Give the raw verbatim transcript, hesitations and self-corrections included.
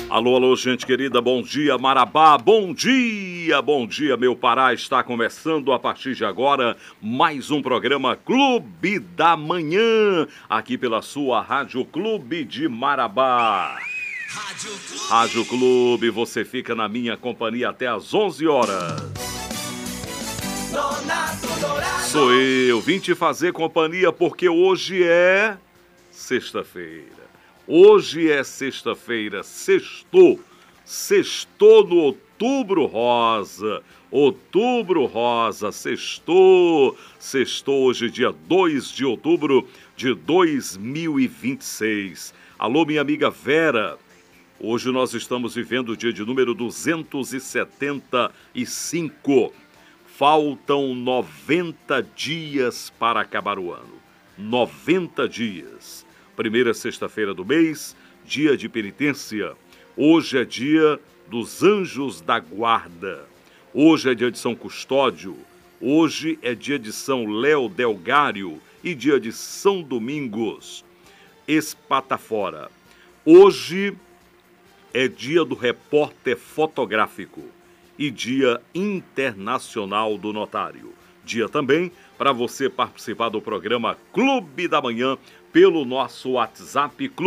Alô, alô, gente querida, bom dia, Marabá, bom dia, bom dia, meu Pará. Está começando a partir de agora mais um programa Clube da Manhã, aqui pela sua Rádio Clube de Marabá. Rádio Clube. Rádio Clube, você fica na minha companhia até às onze horas. Sou eu, vim te fazer companhia porque hoje é sexta-feira. Hoje é sexta-feira, sextou, sextou no Outubro Rosa, Outubro Rosa, sextou, sextou hoje dia dois de outubro de dois mil e vinte e seis. Alô, minha amiga Vera, hoje nós estamos vivendo o dia de número duzentos e setenta e cinco. Faltam noventa dias para acabar o ano, noventa dias. Primeira sexta-feira do mês, dia de penitência. Hoje é dia dos anjos da guarda. Hoje é dia de São Custódio. Hoje é dia de São Léo Delgário e dia de São Domingos Espatafora. Hoje é dia do repórter fotográfico e dia internacional do notário. Dia também para você participar do programa Clube da Manhã pelo nosso WhatsApp Clube.